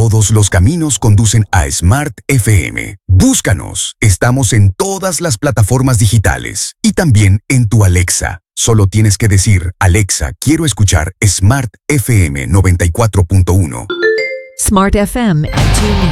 todos los caminos conducen a Smart FM. Búscanos. Estamos en todas las plataformas digitales y también en tu Alexa. Solo tienes que decir, Alexa, quiero escuchar Smart FM 94.1. Smart FM and TuneIn.